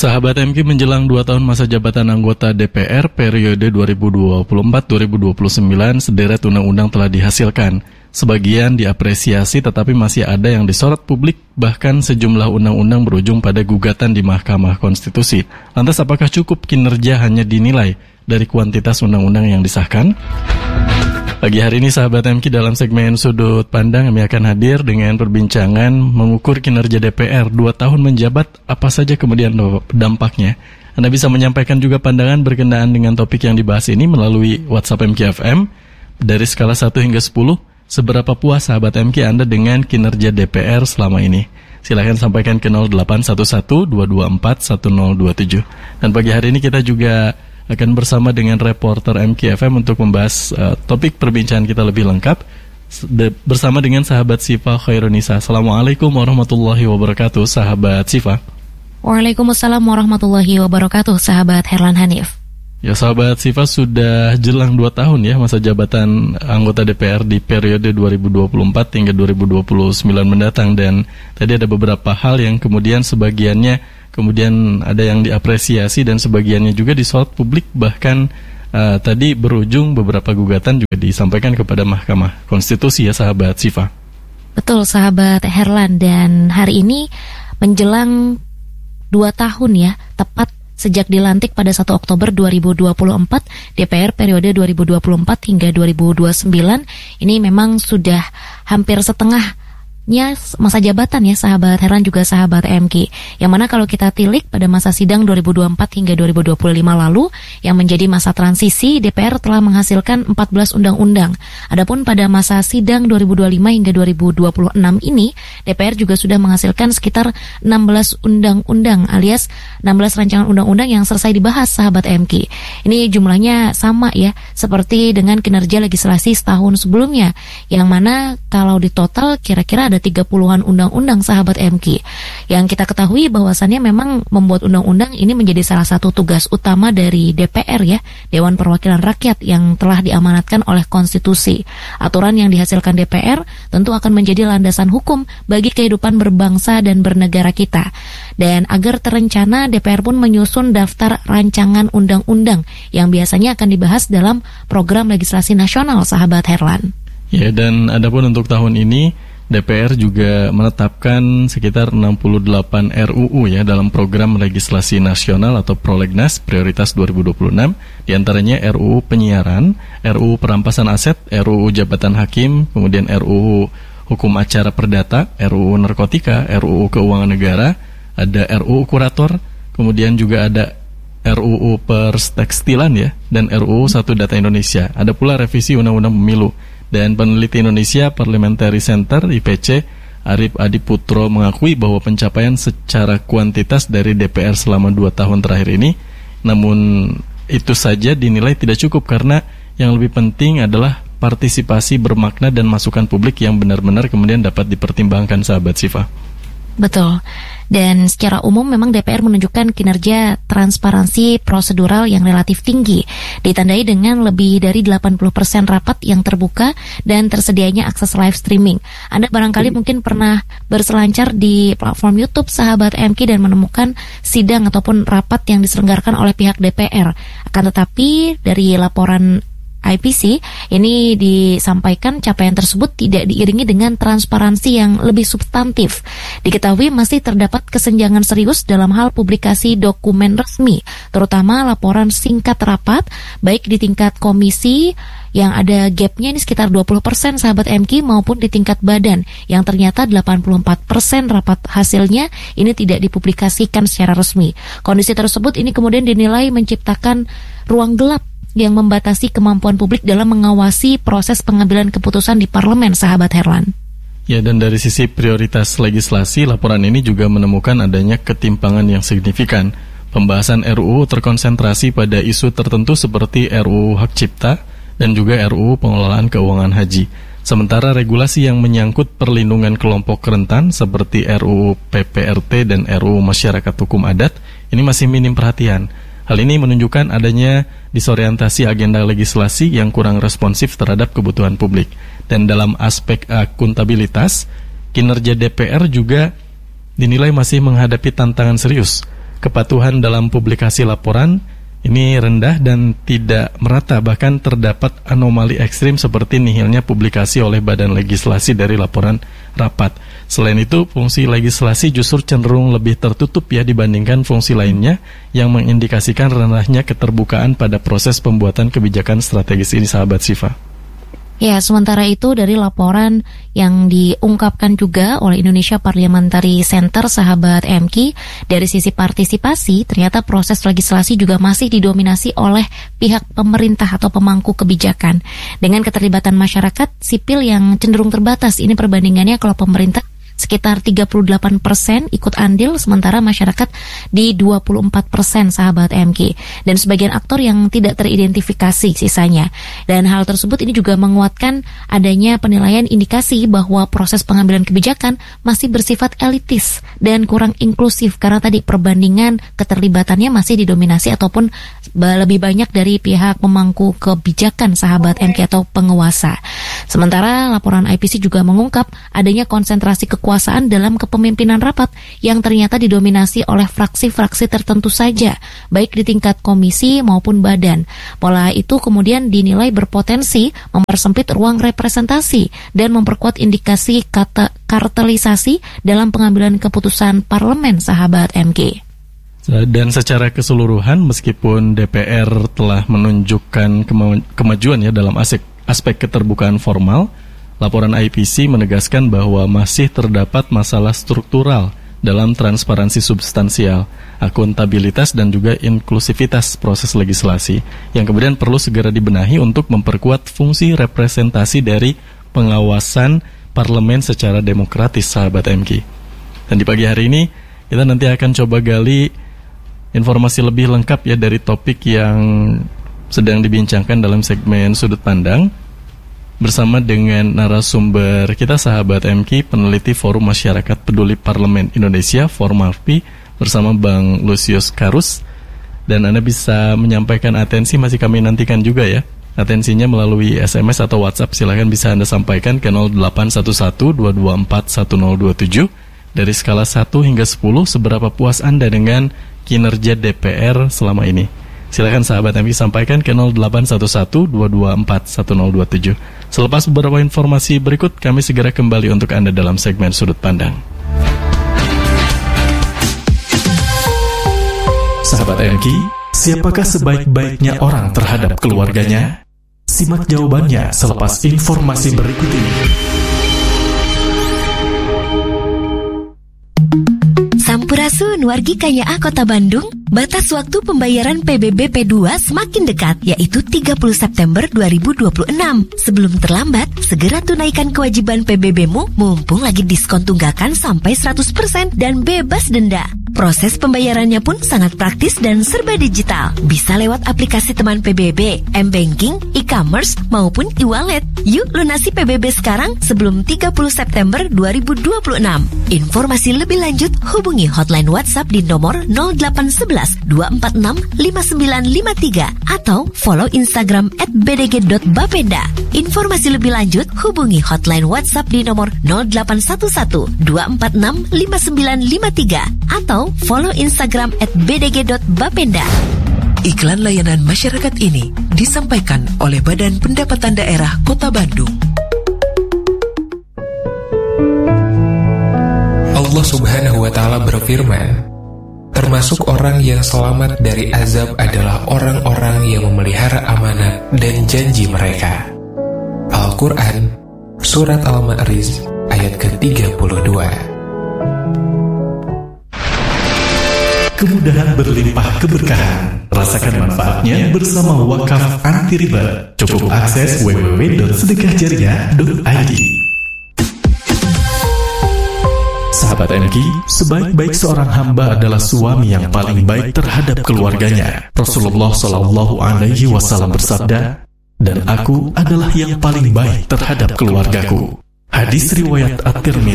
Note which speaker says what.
Speaker 1: Sahabat MK, menjelang 2 tahun masa jabatan anggota DPR periode 2024-2029, sederet undang-undang telah dihasilkan. Sebagian diapresiasi tetapi masih ada yang disorot publik, bahkan sejumlah undang-undang berujung pada gugatan di Mahkamah Konstitusi. Lantas apakah cukup kinerja hanya dinilai dari kuantitas undang-undang yang disahkan? Pagi hari ini sahabat MK, dalam segmen Sudut Pandang kami akan hadir dengan perbincangan mengukur kinerja DPR 2 tahun menjabat, apa saja kemudian dampaknya. Anda bisa menyampaikan juga pandangan berkenaan dengan topik yang dibahas ini melalui WhatsApp MKFM dari skala 1 hingga 10. Seberapa puas sahabat MK Anda dengan kinerja DPR selama ini? Silahkan sampaikan ke 0811-224-1027. Dan pagi hari ini kita juga akan bersama dengan reporter MKFM untuk membahas topik perbincangan kita lebih lengkap bersama dengan sahabat Sifa Khairunisa. Assalamualaikum warahmatullahi wabarakatuh, sahabat Sifa.
Speaker 2: Waalaikumsalam warahmatullahi wabarakatuh, sahabat Herlan Hanif.
Speaker 1: Ya sahabat Sifa, sudah jelang 2 tahun ya masa jabatan anggota DPR di periode 2024 hingga 2029 mendatang, dan tadi ada beberapa hal yang kemudian sebagiannya kemudian ada yang diapresiasi dan sebagiannya juga disorot publik, bahkan tadi berujung beberapa gugatan juga disampaikan kepada Mahkamah Konstitusi ya sahabat Sifa.
Speaker 2: Betul sahabat Herlan, dan hari ini menjelang 2 tahun ya, tepat sejak dilantik pada 1 Oktober 2024, DPR periode 2024 hingga 2029 ini memang sudah hampir setengahnya masa jabatan ya sahabat Herlan juga sahabat MK. Yang mana kalau kita tilik pada masa sidang 2024 hingga 2025 lalu yang menjadi masa transisi, DPR telah menghasilkan 14 undang-undang. Adapun pada masa sidang 2025 hingga 2026 ini, DPR juga sudah menghasilkan sekitar 16 undang-undang alias 16 rancangan undang-undang yang selesai dibahas sahabat MK. Ini jumlahnya sama ya seperti dengan kinerja legislasi setahun sebelumnya, yang mana kalau di total kira-kira ada 30-an undang-undang sahabat MK. Yang kita ketahui bahwasannya memang membuat undang-undang ini menjadi salah satu tugas utama dari DPR ya, Dewan Perwakilan Rakyat, yang telah diamanatkan oleh konstitusi. Aturan yang dihasilkan DPR tentu akan menjadi landasan hukum bagi kehidupan berbangsa dan bernegara kita. Dan agar terencana, DPR pun menyusun daftar rancangan undang-undang yang biasanya akan dibahas dalam program legislasi nasional sahabat Herlan.
Speaker 1: Ya, dan adapun untuk tahun ini DPR juga menetapkan sekitar 68 RUU ya dalam program legislasi nasional atau Prolegnas prioritas 2026. Di antaranya RUU penyiaran, RUU perampasan aset, RUU jabatan hakim, kemudian RUU hukum acara perdata, RUU narkotika, RUU keuangan negara, ada RUU kurator, kemudian juga ada RUU perstekstilan ya, dan RUU Satu Data Indonesia. Ada pula revisi Undang-Undang Pemilu. Dan peneliti Indonesia Parliamentary Center IPC Arif Adiputro mengakui bahwa pencapaian secara kuantitas dari DPR selama 2 tahun terakhir ini, namun itu saja dinilai tidak cukup karena yang lebih penting adalah partisipasi bermakna dan masukan publik yang benar-benar kemudian dapat dipertimbangkan sahabat Sifa.
Speaker 2: Betul. Dan secara umum memang DPR menunjukkan kinerja transparansi prosedural yang relatif tinggi, ditandai dengan lebih dari 80% rapat yang terbuka dan tersedianya akses live streaming. Anda barangkali mungkin pernah berselancar di platform YouTube sahabat MK dan menemukan sidang ataupun rapat yang diselenggarakan oleh pihak DPR. Akan tetapi dari laporan IPC ini disampaikan capaian tersebut tidak diiringi dengan transparansi yang lebih substantif. Diketahui masih terdapat kesenjangan serius dalam hal publikasi dokumen resmi, terutama laporan singkat rapat, baik di tingkat komisi yang ada gapnya ini sekitar 20% sahabat MK, maupun di tingkat badan yang ternyata 84% rapat hasilnya ini tidak dipublikasikan secara resmi. Kondisi tersebut ini kemudian dinilai menciptakan ruang gelap yang membatasi kemampuan publik dalam mengawasi proses pengambilan keputusan di parlemen sahabat Herlan.
Speaker 1: Ya, dan dari sisi prioritas legislasi, laporan ini juga menemukan adanya ketimpangan yang signifikan. Pembahasan RUU terkonsentrasi pada isu tertentu seperti RUU Hak Cipta dan juga RUU Pengelolaan Keuangan Haji. Sementara regulasi yang menyangkut perlindungan kelompok rentan seperti RUU PPRT dan RUU Masyarakat Hukum Adat ini masih minim perhatian. Hal ini menunjukkan adanya disorientasi agenda legislasi yang kurang responsif terhadap kebutuhan publik. Dan dalam aspek akuntabilitas, kinerja DPR juga dinilai masih menghadapi tantangan serius. kepatuhan dalam publikasi laporan ini rendah dan tidak merata, bahkan terdapat anomali ekstrim seperti nihilnya publikasi oleh badan legislasi dari laporan rapat. Selain itu, fungsi legislasi justru cenderung lebih tertutup ya dibandingkan fungsi lainnya yang mengindikasikan rendahnya keterbukaan pada proses pembuatan kebijakan strategis ini, sahabat Syifa.
Speaker 2: Ya, sementara itu dari laporan yang diungkapkan juga oleh Indonesia Parliamentary Center, sahabat MK, dari sisi partisipasi, ternyata proses legislasi juga masih didominasi oleh pihak pemerintah atau pemangku kebijakan. Dengan keterlibatan masyarakat sipil yang cenderung terbatas, ini perbandingannya kalau pemerintah sekitar 38% ikut andil, sementara masyarakat di 24%, sahabat MK. Dan sebagian aktor yang tidak teridentifikasi sisanya. Dan hal tersebut ini juga menguatkan adanya penilaian indikasi bahwa proses pengambilan kebijakan masih bersifat elitis dan kurang inklusif, karena tadi perbandingan keterlibatannya masih didominasi ataupun lebih banyak dari pihak pemangku kebijakan, sahabat MK, atau penguasa. Sementara laporan IPC juga mengungkap adanya konsentrasi kekuasaan dalam kepemimpinan rapat yang ternyata didominasi oleh fraksi-fraksi tertentu saja, baik di tingkat komisi maupun badan. Pola itu kemudian dinilai berpotensi mempersempit ruang representasi dan memperkuat indikasi kartelisasi dalam pengambilan keputusan parlemen, sahabat MK.
Speaker 1: Dan secara keseluruhan, meskipun DPR telah menunjukkan kemajuan ya dalam aspek keterbukaan formal, laporan IPC menegaskan bahwa masih terdapat masalah struktural dalam transparansi substansial, akuntabilitas dan juga inklusivitas proses legislasi yang kemudian perlu segera dibenahi untuk memperkuat fungsi representasi dari pengawasan parlemen secara demokratis, sahabat MK. Dan di pagi hari ini kita nanti akan coba gali informasi lebih lengkap ya dari topik yang sedang dibincangkan dalam segmen Sudut Pandang bersama dengan narasumber kita, sahabat MK, peneliti Forum Masyarakat Peduli Parlemen Indonesia, Formalpi, bersama Bang Lusius Karus. Dan Anda bisa menyampaikan atensi, masih kami nantikan juga ya atensinya melalui SMS atau WhatsApp. Silahkan bisa Anda sampaikan ke 0811-224-1027. Dari skala 1 hingga 10, seberapa puas Anda dengan kinerja DPR selama ini? Silakan sahabat MK sampaikan ke 0811-224-1027. Selepas beberapa informasi berikut, kami segera kembali untuk Anda dalam segmen Sudut Pandang. Sahabat MK, siapakah sebaik-baiknya orang terhadap keluarganya? Simak jawabannya selepas informasi berikut ini.
Speaker 3: Sampurasun wargi Kaya Kota Bandung, batas waktu pembayaran PBB P2 semakin dekat, yaitu 30 September 2026. Sebelum terlambat, segera tunaikan kewajiban PBB-mu mumpung lagi diskon tunggakan sampai 100% dan bebas denda. Proses pembayarannya pun sangat praktis dan serba digital. Bisa lewat aplikasi teman PBB, M-Banking, e-commerce, maupun e-wallet. Yuk lunasi PBB sekarang sebelum 30 September 2026. Informasi lebih lanjut hubungi hotline WhatsApp di nomor 0811 246 5953 atau follow Instagram @bdg.bapenda. Informasi lebih lanjut hubungi hotline WhatsApp di nomor 0811 246 5953 atau follow Instagram @bdg.bapenda. Iklan layanan masyarakat ini disampaikan oleh Badan Pendapatan Daerah Kota Bandung.
Speaker 4: Allah Subhanahu wa Ta'ala berfirman, termasuk orang yang selamat dari azab adalah orang-orang yang memelihara amanat dan janji mereka. Al-Quran, Surat Al-Ma'arij, ayat ke-32.
Speaker 1: Kemudahan berlimpah keberkahan. Rasakan manfaatnya bersama Wakaf Anti Riba. Cukup akses www.sedekahjariah.id. Sahabat MK, sebaik-baik seorang hamba adalah suami yang paling baik terhadap keluarganya. Rasulullah SAW bersabda, dan aku adalah yang paling baik terhadap keluargaku. Hadis riwayat At-Tirmidzi.